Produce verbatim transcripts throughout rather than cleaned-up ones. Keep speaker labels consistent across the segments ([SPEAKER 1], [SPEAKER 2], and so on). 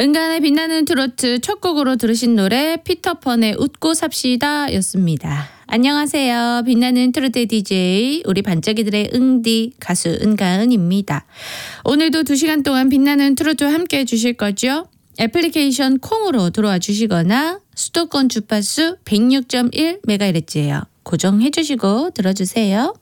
[SPEAKER 1] 은간의 빛나는 트로트 첫 곡으로 들으신 노래 피터펀의 웃고 삽시다 였습니다. 안녕하세요. 빛나는 트로트 디제이 우리 반짝이들의 응디 가수 은가은입니다. 오늘도 두 시간 동안 빛나는 트로트와 함께 해주실 거죠? 애플리케이션 콩으로 들어와 주시거나 수도권 주파수 백육 점 일 메가헤르츠예요. 고정해 주시고 들어주세요.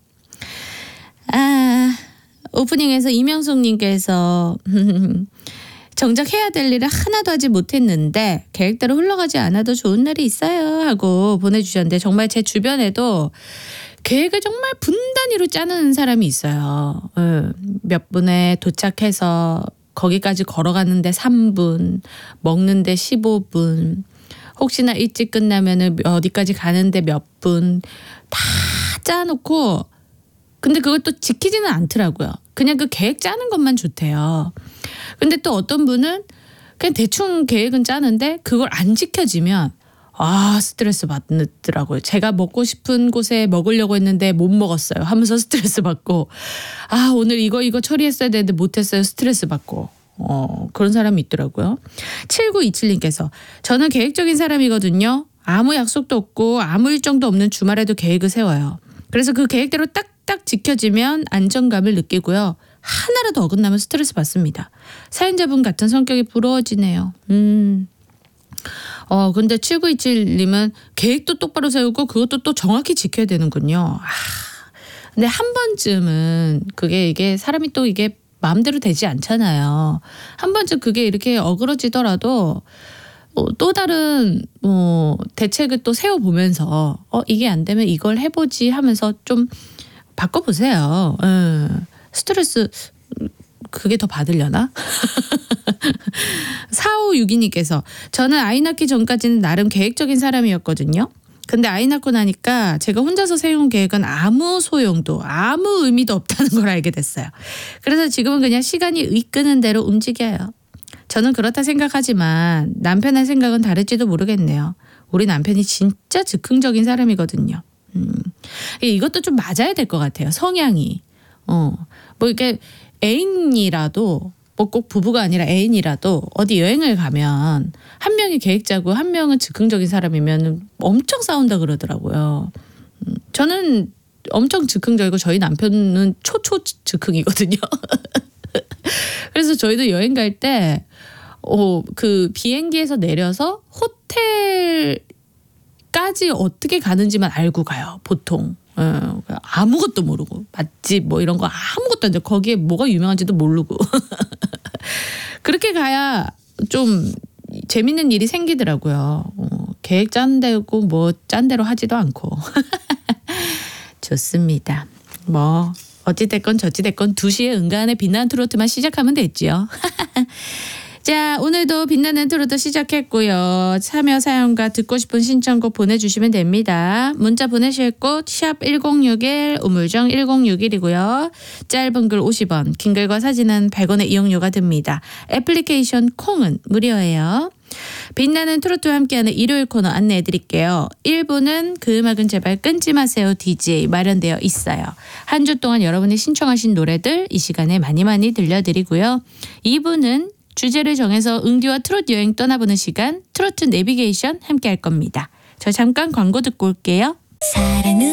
[SPEAKER 1] 아, 오프닝에서 이명숙님께서 정작 해야 될 일을 하나도 하지 못했는데 계획대로 흘러가지 않아도 좋은 날이 있어요 하고 보내주셨는데, 정말 제 주변에도 계획을 정말 분단위로 짜는 사람이 있어요. 몇 분에 도착해서 거기까지 걸어가는데 삼 분, 먹는데 십오 분, 혹시나 일찍 끝나면 어디까지 가는데 몇 분, 다 짜놓고 근데 그걸 또 지키지는 않더라고요. 그냥 그 계획 짜는 것만 좋대요. 근데 또 어떤 분은 그냥 대충 계획은 짜는데 그걸 안 지켜지면 아 스트레스 받더라고요. 제가 먹고 싶은 곳에 먹으려고 했는데 못 먹었어요 하면서 스트레스 받고, 아 오늘 이거 이거 처리했어야 되는데 못했어요 스트레스 받고, 어 그런 사람이 있더라고요. 칠구이칠님께서 저는 계획적인 사람이거든요. 아무 약속도 없고 아무 일정도 없는 주말에도 계획을 세워요. 그래서 그 계획대로 딱딱 지켜지면 안정감을 느끼고요. 하나라도 어긋나면 스트레스 받습니다. 사연자분 같은 성격이 부러워지네요. 음. 어 근데 칠구이칠님은 계획도 똑바로 세우고 그것도 또 정확히 지켜야 되는군요. 아, 근데 한 번쯤은 그게 이게 사람이 또 이게 마음대로 되지 않잖아요. 한 번쯤 그게 이렇게 어그러지더라도 어, 또 다른 뭐 대책을 또 세워보면서 어 이게 안 되면 이걸 해보지 하면서 좀 바꿔보세요. 음, 스트레스 그게 더 받으려나? 사오육이님께서 저는 아이 낳기 전까지는 나름 계획적인 사람이었거든요. 근데 아이 낳고 나니까 제가 혼자서 세운 계획은 아무 소용도 아무 의미도 없다는 걸 알게 됐어요. 그래서 지금은 그냥 시간이 이끄는 대로 움직여요. 저는 그렇다 생각하지만 남편의 생각은 다를지도 모르겠네요. 우리 남편이 진짜 즉흥적인 사람이거든요. 음. 이것도 좀 맞아야 될 것 같아요. 성향이. 어. 뭐 이렇게 애인이라도 뭐 꼭 부부가 아니라 애인이라도 어디 여행을 가면 한 명이 계획 짜고 한 명은 즉흥적인 사람이면 엄청 싸운다 그러더라고요. 음. 저는 엄청 즉흥적이고 저희 남편은 초초 즉흥이거든요. 그래서 저희도 여행 갈 때 어, 그 비행기에서 내려서 호텔까지 어떻게 가는지만 알고 가요. 보통. 어, 아무것도 모르고 맛집 뭐 이런 거 아무것도 안 돼. 거기에 뭐가 유명한지도 모르고. 그렇게 가야 좀 재밌는 일이 생기더라고요. 어, 계획 짠 대고 뭐 짠 대로 하지도 않고. 좋습니다. 뭐 어찌됐건 저찌됐건 두 시에 은간의 빛나는 트로트만 시작하면 됐죠. 자, 오늘도 빛나는 트로트 시작했고요. 참여 사연과 듣고 싶은 신청곡 보내주시면 됩니다. 문자 보내실 곳 샵 일공육일 우물정 일공육일이고요. 짧은 글 오십 원, 긴 글과 사진은 백 원의 이용료가 듭니다. 애플리케이션 콩은 무료예요. 빛나는 트로트와 함께하는 일요일 코너 안내해드릴게요. 일 부는 그 음악은 제발 끊지 마세요 디제이 마련되어 있어요. 한 주 동안 여러분이 신청하신 노래들 이 시간에 많이 많이 들려드리고요. 이 부는 주제를 정해서 응디와 트로트 여행 떠나보는 시간 트로트 내비게이션 함께할 겁니다. 저 잠깐 광고 듣고 올게요. 사랑은